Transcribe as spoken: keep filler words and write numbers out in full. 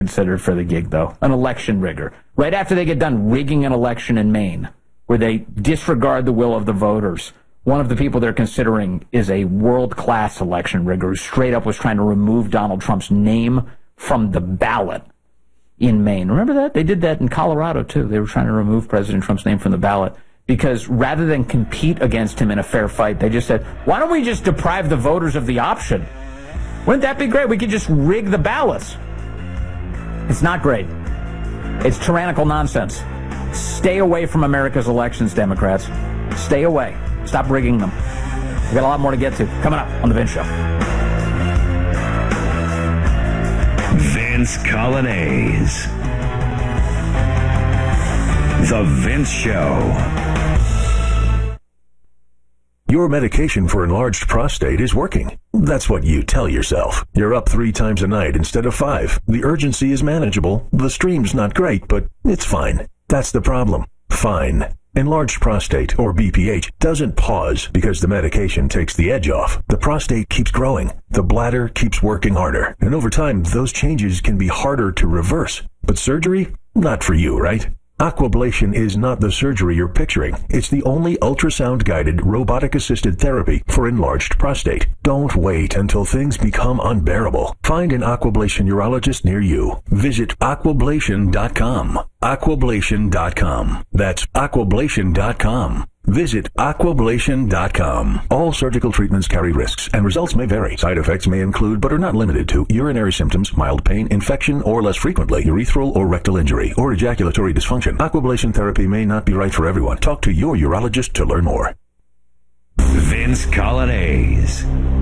considered for the gig, though. An election rigger. Right after they get done rigging an election in Maine, where they disregard the will of the voters, one of the people they're considering is a world-class election rigger who straight up was trying to remove Donald Trump's name from the ballot in Maine. Remember that? They did that in Colorado, too. They were trying to remove President Trump's name from the ballot because rather than compete against him in a fair fight, they just said, why don't we just deprive the voters of the option? Wouldn't that be great? We could just rig the ballots. It's not great. It's tyrannical nonsense. Stay away from America's elections, Democrats. Stay away. Stop rigging them. We've got a lot more to get to. Coming up on The Vince Show. Vince Coglianese. The Vince Show. Your medication for enlarged prostate is working. That's what you tell yourself. You're up three times a night instead of five. The urgency is manageable. The stream's not great, but it's fine. That's the problem. Fine. Enlarged prostate, or B P H, doesn't pause because the medication takes the edge off. The prostate keeps growing. The bladder keeps working harder. And over time, those changes can be harder to reverse. But surgery? Not for you, right? Aquablation is not the surgery you're picturing. It's the only ultrasound-guided, robotic-assisted therapy for enlarged prostate. Don't wait until things become unbearable. Find an Aquablation urologist near you. Visit aquablation dot com. aquablation dot com. That's aquablation dot com. Visit aquablation dot com. All surgical treatments carry risks, and results may vary. Side effects may include, but are not limited to, urinary symptoms, mild pain, infection, or less frequently, urethral or rectal injury, or ejaculatory dysfunction. Aquablation therapy may not be right for everyone. Talk to your urologist to learn more. Vince Coglianese.